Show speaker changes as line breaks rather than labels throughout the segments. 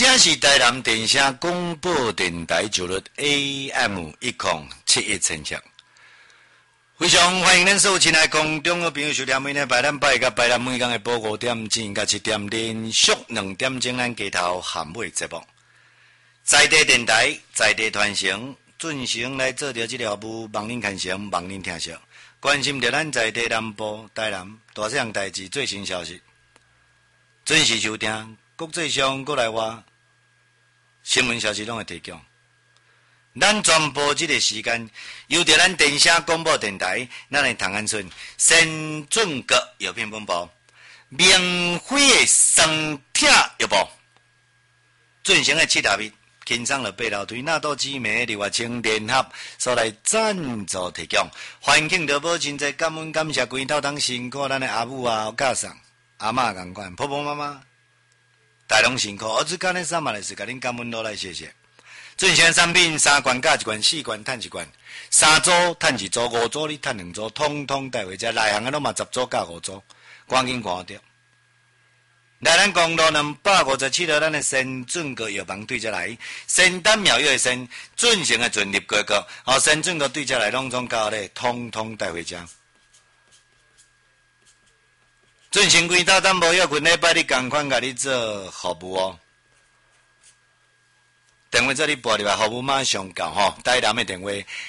这是台南电声广播电台九律 AM1071千赫。非常欢迎咱所有亲爱空中的朋友收听每日拜咱拜甲拜咱每天的报5点钟甲7点，连续2点钟咱街头含尾节目。在地电台，在地传承，准时来做着这个服务，望恁看成，望恁听惜，关心着咱在地南部、台南大小代志最新消息，准时收听。国际上国内外新闻消息拢会提供。咱全部这个时间，由着咱电声广播电台，咱的唐安村先准国药品本部，免费的酸痛药部，进行的7大米，轻松了8楼推纳多姊妹的外青联合所来赞助提供，环境着保真侪感恩感谢规头当辛苦咱的阿母啊、家嫂、阿嬷共款，婆婆妈妈。大龙辛苦，儿子干的3万的是甲恁感恩落来谢谢。进行产品3罐加1罐，4罐赚1罐，3组赚1组，5组你赚2组，通通带回家。内行的拢嘛10组加5组，赶紧看着。来咱公路257号，咱的先准国药房对遮来，先丹妙药的先进行的准入规格，先准国对遮来，拢总交咧，通通带回家。进行规道，咱无要困礼拜，你共款甲你做服务哦。电话这里拨入来，服务马上到吼。台南的电话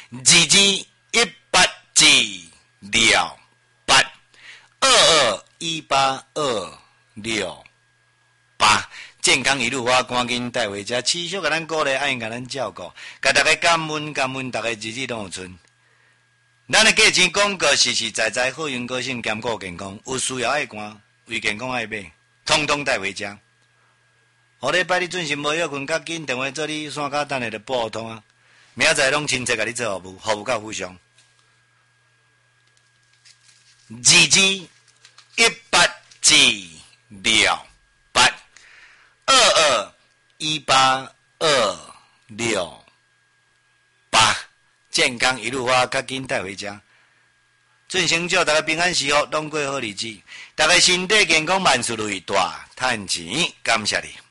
2218282218，健康一路花，赶紧带回家，持续甲咱鼓励，爱甲咱照顾，甲大家感恩，大家日日拢有存。咱的价钱广告实实在在，好用个性，兼顾健康，有需要爱看，为健康爱买，通通带回家。下礼拜你准时无要困，较紧电话做你线卡等下就拨通啊。明仔载拢亲切甲你做服务，服务到非常。2218282218，健康一路花，较紧带回家。进行祝大家平安喜福，拢过好日子，大家身体健康，万事如意，大赚钱，感谢你。